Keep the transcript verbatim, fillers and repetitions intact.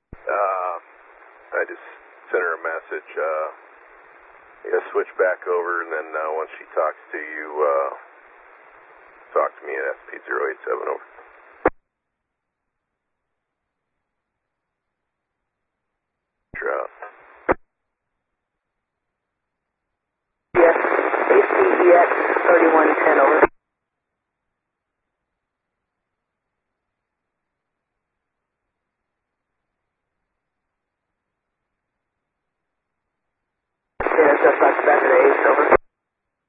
Uh, I just sent her a message. Uh, yeah, switch back over, and then uh, once she talks to you, uh, talk to me at S P zero eight seven over.